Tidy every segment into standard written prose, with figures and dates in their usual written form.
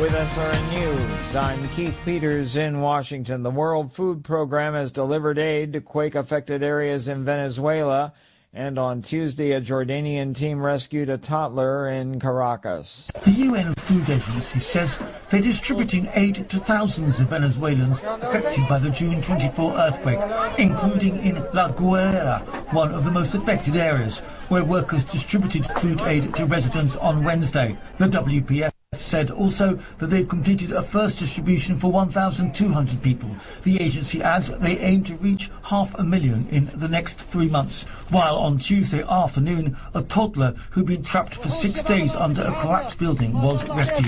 with SRN News. I'm Keith Peters in Washington. The World Food Program has delivered aid to quake-affected areas in Venezuela, and on Tuesday a Jordanian team rescued a toddler in Caracas. The UN Food Agency says they're distributing aid to thousands of Venezuelans affected by the June 24 earthquake, including in La Guaira, one of the most affected areas, where workers distributed food aid to residents on Wednesday. The WPF said also that they've completed a first distribution for 1,200 people. The agency adds they aim to reach 500,000 in the next 3 months, while on Tuesday afternoon a toddler who'd been trapped for 6 days under a collapsed building was rescued.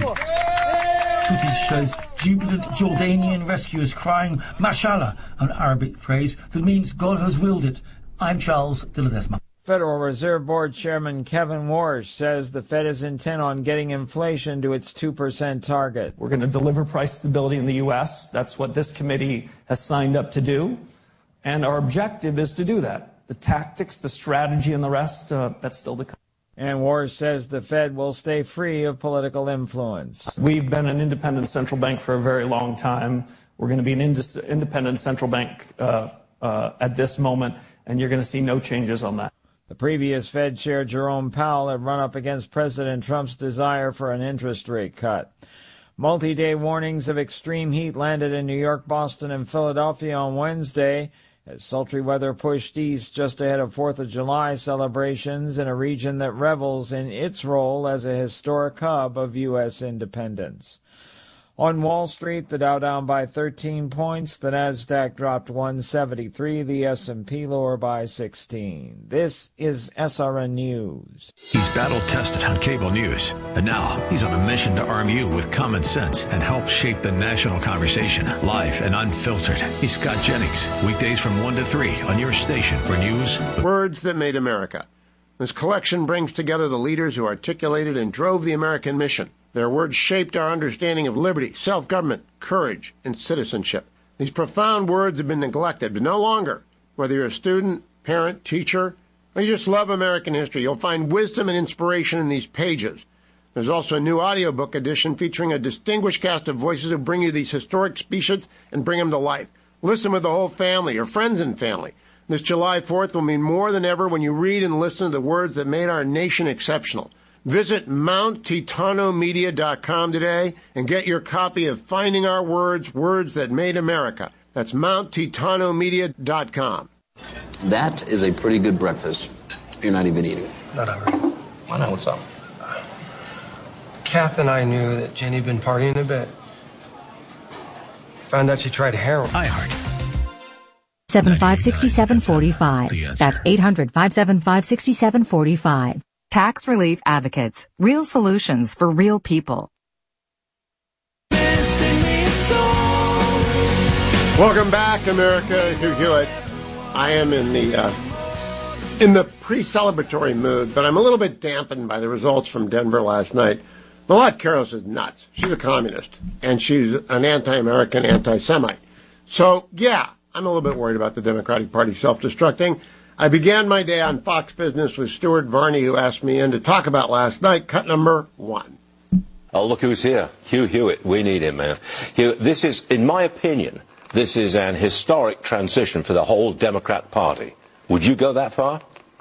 Footage shows jubilant Jordanian rescuers crying Mashallah, an Arabic phrase that means God has willed it. I'm Charles de Ledesma. Federal Reserve Board Chairman Kevin Warsh says the Fed is intent on getting inflation to its 2% target. We're going to deliver price stability in the U.S. That's what this committee has signed up to do. And our objective is to do that. The tactics, the strategy, and the rest, that's still to come. And Warsh says the Fed will stay free of political influence. We've been an independent central bank for a very long time. We're going to be an independent central bank at this moment, and you're going to see no changes on that. The previous Fed Chair Jerome Powell had run up against President Trump's desire for an interest rate cut. Multi-day warnings of extreme heat landed in New York, Boston, and Philadelphia on Wednesday as sultry weather pushed east just ahead of 4th of July celebrations in a region that revels in its role as a historic hub of U.S. independence. On Wall Street, the Dow down by 13 points, the Nasdaq dropped 173, the S&P lower by 16. This is SRN News. He's battle-tested on cable news, and now he's on a mission to arm you with common sense and help shape the national conversation, live and unfiltered. He's Scott Jennings, weekdays from 1 to 3 on your station for news. Words That Made America. This collection brings together the leaders who articulated and drove the American mission. Their words shaped our understanding of liberty, self-government, courage, and citizenship. These profound words have been neglected, but no longer. Whether you're a student, parent, teacher, or you just love American history, you'll find wisdom and inspiration in these pages. There's also a new audiobook edition featuring a distinguished cast of voices who bring you these historic speeches and bring them to life. Listen with the whole family, your friends and family. This July 4th will mean more than ever when you read and listen to the words that made our nation exceptional. Visit MountTitanoMedia.com today and get your copy of Finding Our Words, Words That Made America. That's MountTitanoMedia.com. That is a pretty good breakfast. You're not even eating. Not hungry. Why not? What's up? Kath and I knew that Jenny had been partying a bit. Found out she tried heroin. iHeart. 800-575-6745. That's 800-575-6745. Tax Relief Advocates. Real solutions for real people. Welcome back, America. Hugh Hewitt. I am in the pre-celebratory mood, but I'm a little bit dampened by the results from Denver last night. Malad Keros is nuts. She's a communist, and she's an anti-American, anti-Semite. So, yeah, I'm a little bit worried about the Democratic Party self-destructing. I began my day on Fox Business with Stuart Varney, who asked me in to talk about last night, cut number 1. Oh, look who's here. Hugh Hewitt. We need him, man. Hugh, this is, in my opinion, this is an historic transition for the whole Democrat Party. Would you go that far?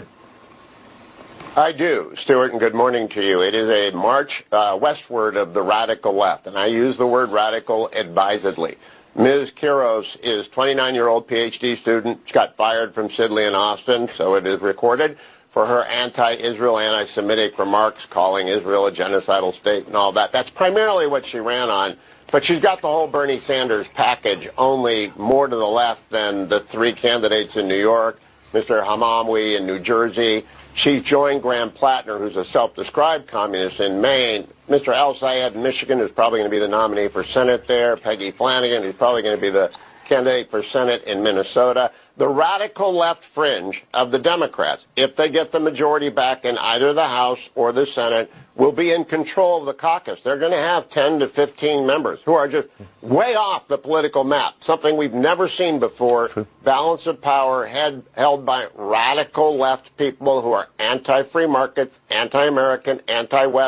I do, Stuart, and good morning to you. It is a march westward of the radical left, and I use the word radical advisedly. Ms. Keros is a 29-year-old PhD student. She got fired from Sidley and Austin, so it is recorded, for her anti-Israel, anti-Semitic remarks, calling Israel a genocidal state and all that. That's primarily what she ran on. But she's got the whole Bernie Sanders package, only more to the left than the 3 candidates in New York, Mr. Hamawi in New Jersey. She's joined Graham Plattner, who's a self-described communist in Maine. Mr. El Sayed in Michigan is probably going to be the nominee for Senate there. Peggy Flanagan is probably going to be the candidate for Senate in Minnesota. The radical left fringe of the Democrats, if they get the majority back in either the House or the Senate, will be in control of the caucus. They're going to have 10 to 15 members who are just way off the political map, something we've never seen before. True. Balance of power held by radical left people who are anti-free markets, anti-American, anti-West.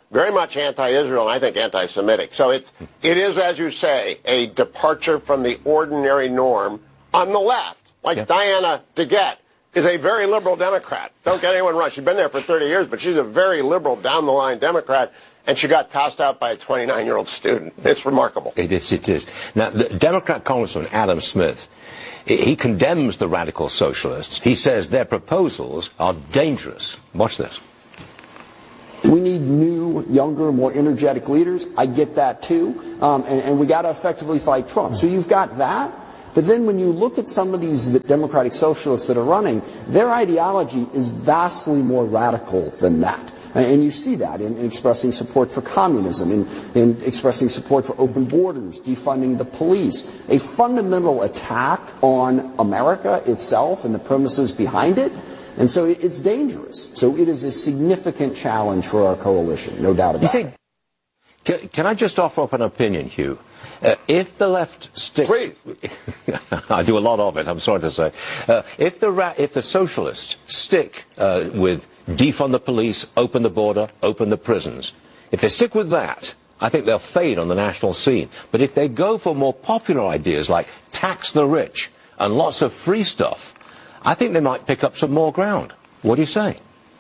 very much anti-Israel and I think anti-Semitic. So it is, as you say, a departure from the ordinary norm on the left. Like Diana DeGette is a very liberal Democrat. Don't get anyone wrong. She's been there for 30 years, but she's a very liberal, down-the-line Democrat, and she got tossed out by a 29-year-old student. It's remarkable. It is. Now, the Democrat Congressman Adam Smith, he condemns the radical socialists. He says their proposals are dangerous. Watch this. We need new, younger, more energetic leaders. I get that too. And we got to effectively fight Trump. So you've got that. But then when you look at some of these democratic socialists that are running, their ideology is vastly more radical than that. And you see that in expressing support for communism, in expressing support for open borders, defunding the police. A fundamental attack on America itself and the premises behind it. And so it's dangerous. So it is a significant challenge for our coalition, no doubt about it. Can I just offer up an opinion, Hugh? If the left sticks... Please. I do a lot of it, I'm sorry to say. If the socialists stick with defund the police, open the border, open the prisons, if they stick with that, I think they'll fade on the national scene. But if they go for more popular ideas like tax the rich and lots of free stuff, I think they might pick up some more ground. What do you say?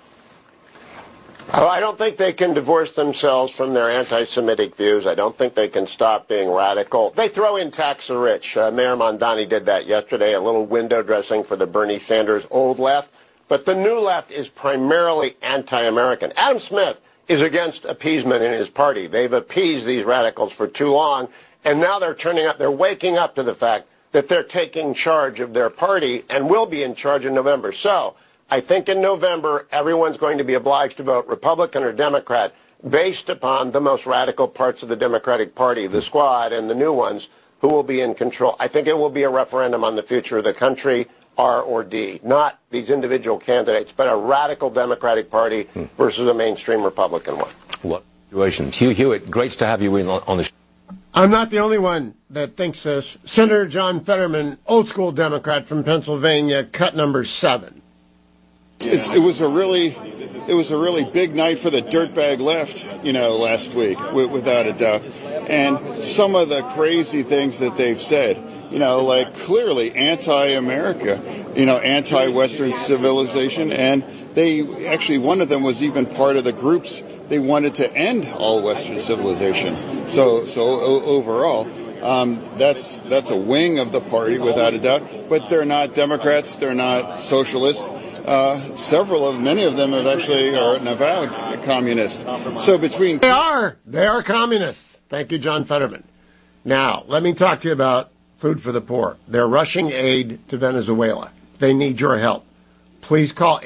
Oh, I don't think they can divorce themselves from their anti-Semitic views. I don't think they can stop being radical. They throw in tax the rich. Mayor Mondani did that yesterday, a little window dressing for the Bernie Sanders old left. But the new left is primarily anti-American. Adam Smith is against appeasement in his party. They've appeased these radicals for too long, and now they're turning up. They're waking up to the fact that they're taking charge of their party and will be in charge in November. So I think in November, everyone's going to be obliged to vote Republican or Democrat based upon the most radical parts of the Democratic Party, the squad and the new ones who will be in control. I think it will be a referendum on the future of the country, R or D, not these individual candidates, but a radical Democratic Party versus a mainstream Republican one. What situation? Hugh Hewitt, great to have you in on the show. I'm not the only one that thinks this. Senator John Fetterman, old school Democrat from Pennsylvania, cut number 7. It was a really big night for the dirtbag left, last week, without a doubt. And some of the crazy things that they've said, like clearly anti-America, anti-Western civilization, and they actually, one of them was even part of the groups. They wanted to end all Western civilization. So overall, that's a wing of the party without a doubt. But they're not Democrats. They're not socialists. Many of them are an avowed communist. So between they are communists. Thank you, John Fetterman. Now let me talk to you about Food for the Poor. They're rushing aid to Venezuela. They need your help. Please call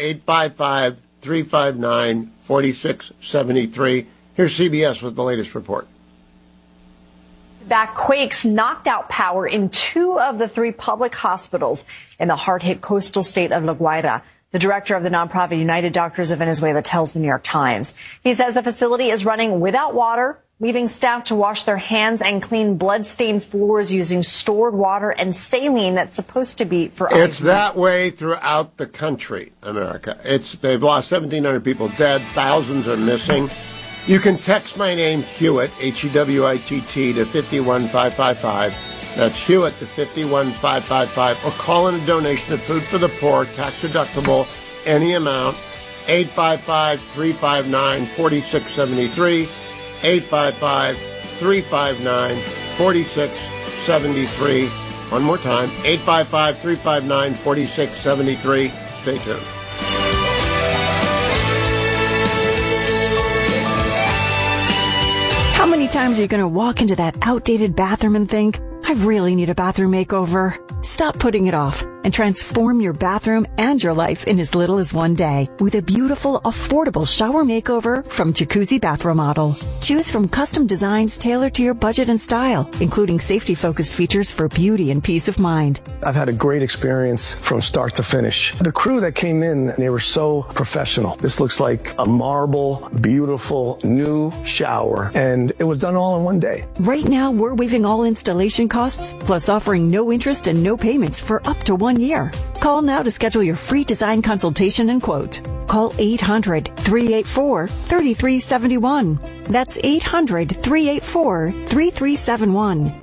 855-359-4673. Here's CBS with the latest report. Back quakes knocked out power in 2 of the 3 public hospitals in the hard-hit coastal state of La Guaira. The director of the nonprofit United Doctors of Venezuela tells the New York Times. He says the facility is running without water, leaving staff to wash their hands and clean blood-stained floors using stored water and saline that's supposed to be for It's that way throughout the country, America. They've lost 1,700 people dead. Thousands are missing. You can text my name, Hewitt, H-E-W-I-T-T, to 51555. That's Hewitt to 51555. Or call in a donation to Food for the Poor, tax deductible, any amount, 855-359-4673. 855-359-4673. One more time, 855-359-4673. Stay tuned. How many times are you going to walk into that outdated bathroom and think, I really need a bathroom makeover? Stop putting it off and transform your bathroom and your life in as little as one day with a beautiful, affordable shower makeover from Jacuzzi Bath Remodel. Choose from custom designs tailored to your budget and style, including safety-focused features for beauty and peace of mind. I've had a great experience from start to finish. The crew that came in, they were so professional. This looks like a marble, beautiful, new shower, and it was done all in one day. Right now, we're waiving all installation costs, plus offering no interest and no payments for up to 1 1 year. Call now to schedule your free design consultation and quote. Call 800-384-3371. That's 800-384-3371.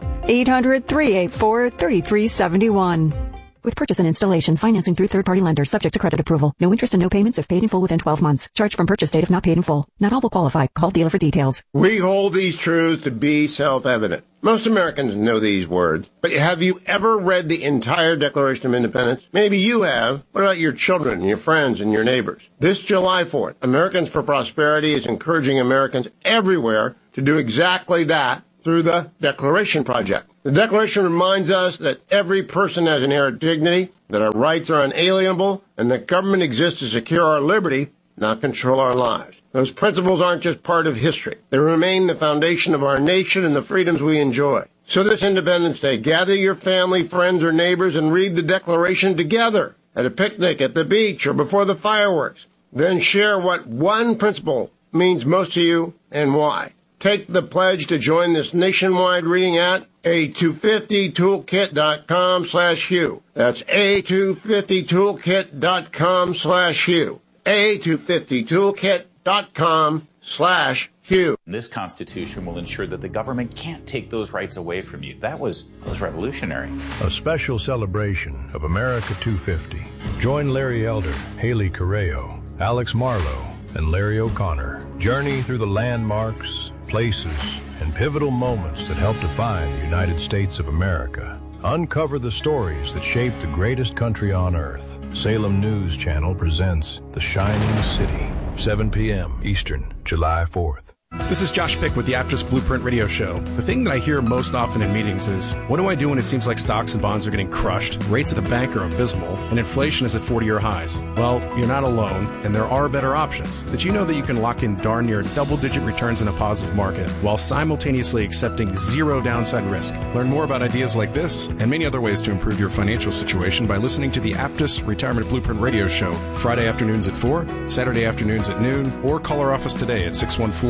800-384-3371. With purchase and installation, financing through third-party lenders, subject to credit approval. No interest and no payments if paid in full within 12 months. Charge from purchase date if not paid in full. Not all will qualify. Call dealer for details. We hold these truths to be self-evident. Most Americans know these words, but have you ever read the entire Declaration of Independence? Maybe you have. What about your children, your friends, and your neighbors? This July 4th, Americans for Prosperity is encouraging Americans everywhere to do exactly that through the Declaration Project. The Declaration reminds us that every person has inherent dignity, that our rights are unalienable, and that government exists to secure our liberty, not control our lives. Those principles aren't just part of history. They remain the foundation of our nation and the freedoms we enjoy. So this Independence Day, gather your family, friends, or neighbors and read the Declaration together at a picnic, at the beach, or before the fireworks. Then share what one principle means most to you and why. Take the pledge to join this nationwide reading at a250toolkit.com/Hugh. That's a250toolkit.com/Hugh. a250toolkit.com/Hugh. This Constitution will ensure that the government can't take those rights away from you. That was revolutionary. A special celebration of America 250. Join Larry Elder, Haley Correo, Alex Marlowe, and Larry O'Connor. Journey through the landmarks, places, and pivotal moments that help define the United States of America. Uncover the stories that shaped the greatest country on earth. Salem News Channel presents The Shining City, 7 p.m. Eastern, July 4th. This is Josh Pick with the Aptus Blueprint Radio Show. The thing that I hear most often in meetings is, what do I do when it seems like stocks and bonds are getting crushed, rates at the bank are abysmal, and inflation is at 40-year highs? Well, you're not alone, and there are better options. Did you know that you can lock in darn near double-digit returns in a positive market while simultaneously accepting zero downside risk? Learn more about ideas like this and many other ways to improve your financial situation by listening to the Aptus Retirement Blueprint Radio Show, Friday afternoons at 4, Saturday afternoons at noon, or call our office today at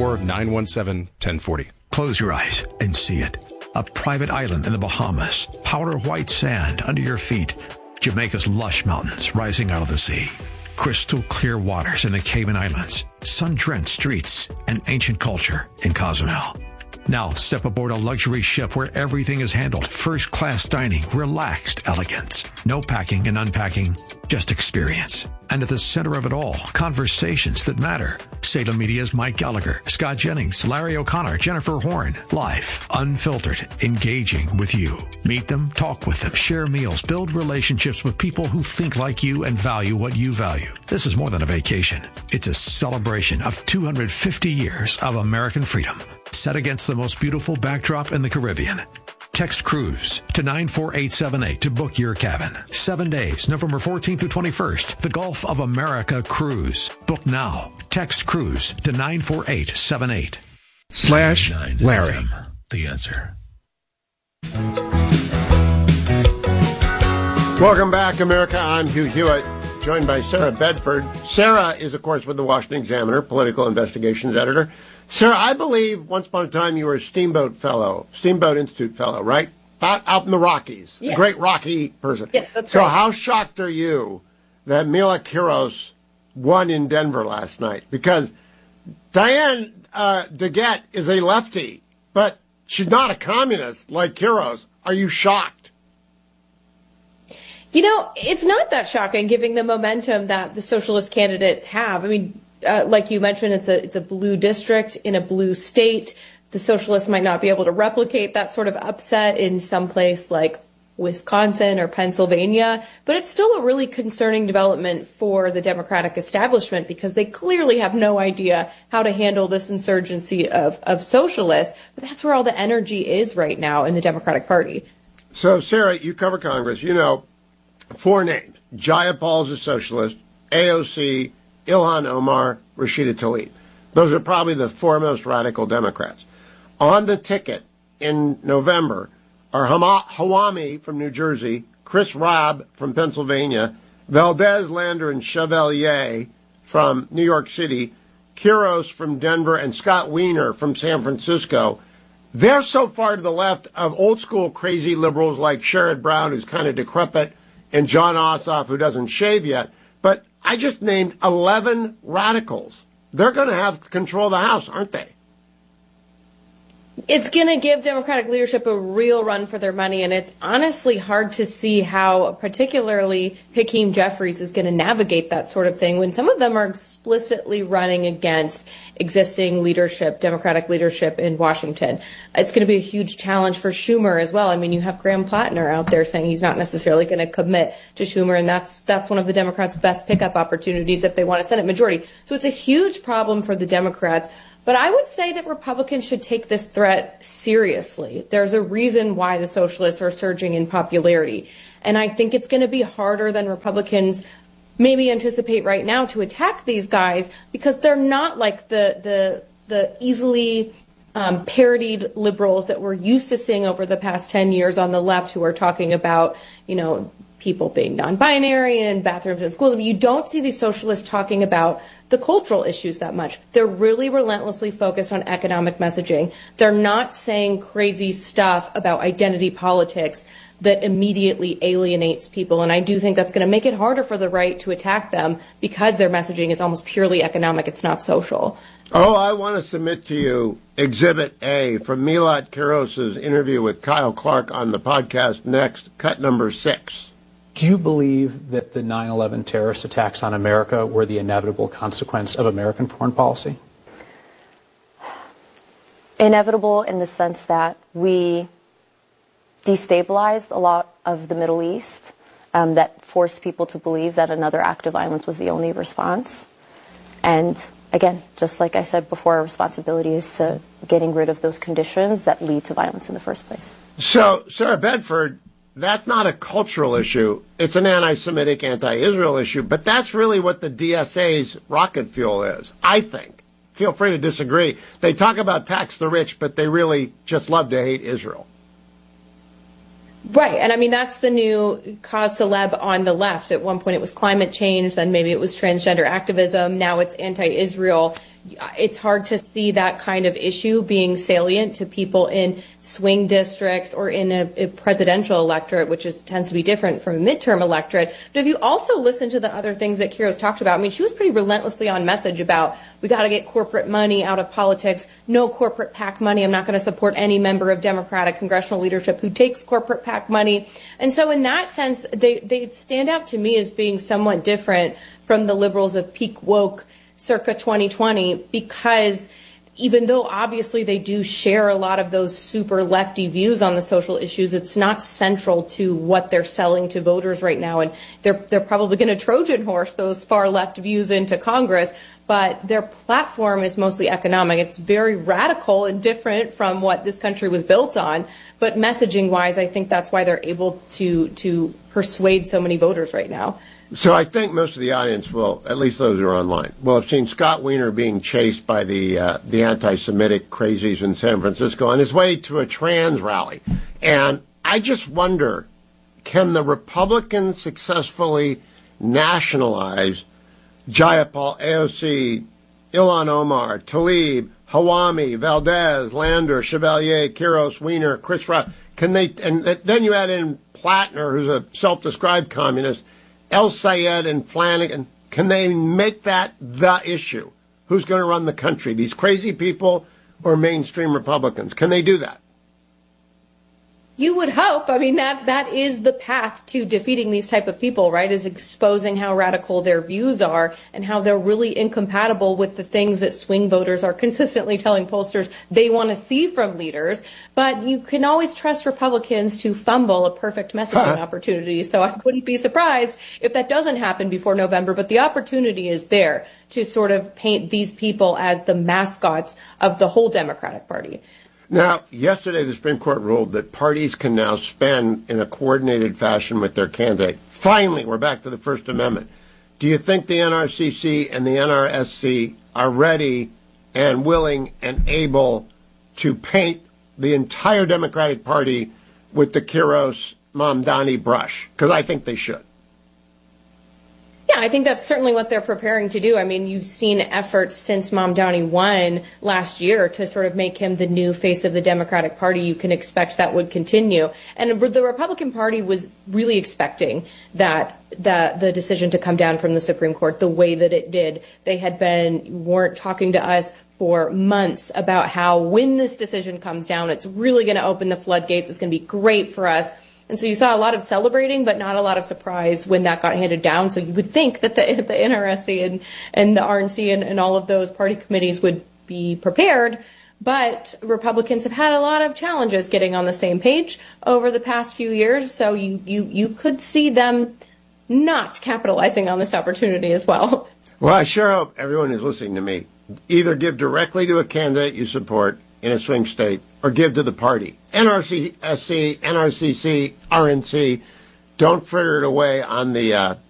614-917-1040. Close your eyes and see it. A private island in the Bahamas, powder white sand under your feet, Jamaica's lush mountains rising out of the sea, crystal clear waters in the Cayman Islands, sun-drenched streets, and ancient culture in Cozumel. Now step aboard a luxury ship where everything is handled first-class dining, relaxed elegance. No packing and unpacking, just experience. And at the center of it all, conversations that matter. Salem Media's Mike Gallagher, Scott Jennings, Larry O'Connor, Jennifer Horn. Life, unfiltered, engaging with you. Meet them, talk with them, share meals, build relationships with people who think like you and value what you value. This is more than a vacation. It's a celebration of 250 years of American freedom, set against the most beautiful backdrop in the Caribbean. Text cruise to 94878 to book your cabin. 7 days, November 14th through 21st. The Gulf of America Cruise. Book now. Text cruise to 94878. /Larry. The answer. Welcome back, America. I'm Hugh Hewitt, joined by Sarah Bedford. Sarah is, of course, with the Washington Examiner, political investigations editor. Sarah, I believe once upon a time you were a Steamboat Institute fellow, right? Out in the Rockies. Yes. A great Rocky person. Yes, that's right. So right. how shocked are you that Mila Kuros won in Denver last night? Because Diane DeGette is a lefty, but she's not a communist like Kuros. Are you shocked? You know, it's not that shocking, given the momentum that the socialist candidates have. I mean, like you mentioned, it's a blue district in a blue state. The socialists might not be able to replicate that sort of upset in some place like Wisconsin or Pennsylvania, but it's still a really concerning development for the Democratic establishment because they clearly have no idea how to handle this insurgency of socialists. But that's where all the energy is right now in the Democratic Party. So, Sarah, you cover Congress. You know 4 names. Jayapal's a socialist, AOC, Ilhan Omar, Rashida Tlaib. Those are probably the foremost radical Democrats. On the ticket in November are Hawami from New Jersey, Chris Rabb from Pennsylvania, Valdez, Lander, and Chevalier from New York City, Kuros from Denver, and Scott Wiener from San Francisco. They're so far to the left of old-school crazy liberals like Sherrod Brown, who's kind of decrepit, and John Ossoff, who doesn't shave yet. But I just named 11 radicals. They're going to have control of the House, aren't they? It's going to give Democratic leadership a real run for their money, and it's honestly hard to see how particularly Hakeem Jeffries is going to navigate that sort of thing when some of them are explicitly running against existing leadership, Democratic leadership in Washington. It's going to be a huge challenge for Schumer as well. I mean, you have Graham Plattner out there saying he's not necessarily going to commit to Schumer, and that's one of the Democrats' best pickup opportunities if they want a Senate majority. So it's a huge problem for the Democrats. But I would say that Republicans should take this threat seriously. There's a reason why the socialists are surging in popularity. And I think it's going to be harder than Republicans maybe anticipate right now to attack these guys because they're not like the easily parodied liberals that we're used to seeing over the past 10 years on the left who are talking about, people being non-binary and bathrooms in schools. I mean, you don't see these socialists talking about the cultural issues that much. They're really relentlessly focused on economic messaging. They're not saying crazy stuff about identity politics that immediately alienates people. And I do think that's going to make it harder for the right to attack them because their messaging is almost purely economic. It's not social. Oh, I want to submit to you Exhibit A from Milad Kiros's interview with Kyle Clark on the podcast Next, cut number 6. Do you believe that the 9/11 terrorist attacks on America were the inevitable consequence of American foreign policy? Inevitable in the sense that we destabilized a lot of the Middle East, that forced people to believe that another act of violence was the only response. And again, just like I said before, our responsibility is to getting rid of those conditions that lead to violence in the first place. So, Sarah Bedford, that's not a cultural issue. It's an anti-Semitic, anti-Israel issue, but that's really what the DSA's rocket fuel is, I think. Feel free to disagree. They talk about tax the rich, but they really just love to hate Israel. Right. And I mean, that's the new cause celeb on the left. At one point it was climate change, then maybe it was transgender activism. Now it's anti-Israel. It's hard to see that kind of issue being salient to people in swing districts or in a presidential electorate, which tends to be different from a midterm electorate. But if you also listen to the other things that Kiros talked about, I mean, she was pretty relentlessly on message about we got to get corporate money out of politics, no corporate PAC money. I'm not going to support any member of Democratic congressional leadership who takes corporate PAC money. And so in that sense, they stand out to me as being somewhat different from the liberals of peak woke circa 2020, because even though obviously they do share a lot of those super lefty views on the social issues, it's not central to what they're selling to voters right now. And they're probably going to Trojan horse those far left views into Congress, but their platform is mostly economic. It's very radical and different from what this country was built on. But messaging wise, I think that's why they're able to persuade so many voters right now. So I think most of the audience will, at least those who are online, will have seen Scott Wiener being chased by the anti-Semitic crazies in San Francisco on his way to a trans rally. And I just wonder, can the Republicans successfully nationalize Jayapal, AOC, Ilhan Omar, Tlaib, Hawami, Valdez, Lander, Chevalier, Kiros, Wiener, Chris Rock? Can they? And then you add in Plattner, who's a self-described communist, El Sayed and Flanagan. Can they make that the issue? Who's going to run the country? These crazy people or mainstream Republicans? Can they do that? You would hope. I mean, that is the path to defeating these type of people, right? Is exposing how radical their views are and how they're really incompatible with the things that swing voters are consistently telling pollsters they want to see from leaders. But you can always trust Republicans to fumble a perfect messaging opportunity. So I wouldn't be surprised if that doesn't happen before November. But the opportunity is there to sort of paint these people as the mascots of the whole Democratic Party. Now, yesterday the Supreme Court ruled that parties can now spend in a coordinated fashion with their candidate. Finally, we're back to the First Amendment. Do you think the NRCC and the NRSC are ready and willing and able to paint the entire Democratic Party with the Kiros Mamdani brush? Because I think they should. Yeah, I think that's certainly what they're preparing to do. I mean, you've seen efforts since Mamdani won last year to sort of make him the new face of the Democratic Party. You can expect that would continue. And the Republican Party was really expecting that the decision to come down from the Supreme Court the way that it did. They weren't talking to us for months about how when this decision comes down, it's really going to open the floodgates. It's going to be great for us. And so you saw a lot of celebrating, but not a lot of surprise when that got handed down. So you would think that the NRSC and the RNC and all of those party committees would be prepared. But Republicans have had a lot of challenges getting on the same page over the past few years. So you could see them not capitalizing on this opportunity as well. Well, I sure hope everyone who's listening to me either give directly to a candidate you support in a swing state or give to the party. NRC, SC, NRCC, RNC, don't fritter it away on the